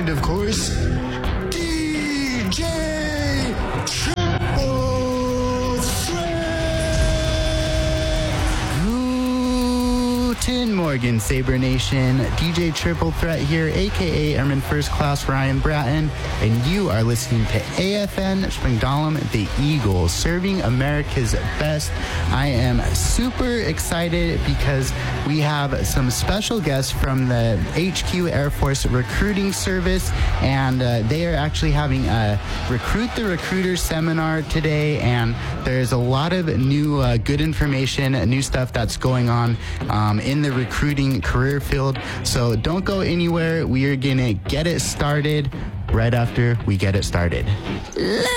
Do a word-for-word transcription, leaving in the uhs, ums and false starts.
And of course, D J Triple Threat! Guten Morgen, Sabre Nation. D J Triple Threat here, a k a. Airman First Class Ryan Bratton, and you are listening to A F N Springdahlem, the Eagles, serving America's best. I am super excited because we have some special guests from the H Q Air Force Recruiting Service, and uh, they are actually having a Recruit the Recruiter seminar today, and there's a lot of new uh, good information, new stuff that's going on um, in the recruiting career field. So don't go anywhere. We are going to get it started right after we get it started.